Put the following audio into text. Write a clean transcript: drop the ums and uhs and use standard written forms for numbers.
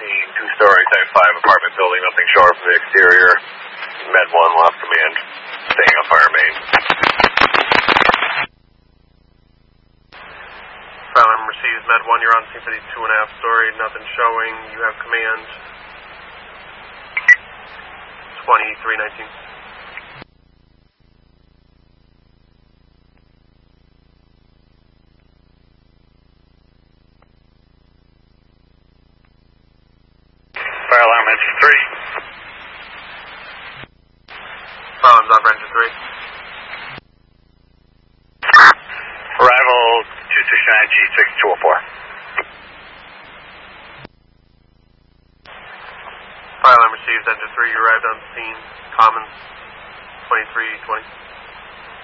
scene, two-story type 5 apartment building, nothing short from the exterior. Med 1 lost command, staying on fire main. File receives Med 1, you're on scene for the 2.5-story, nothing showing, you have command. 2319. Fire alarm engine 3. Fire alarm's off engine 3. Arrival 269 G6 204. Fire alarm received engine 3, you arrived on scene, Commons 2320.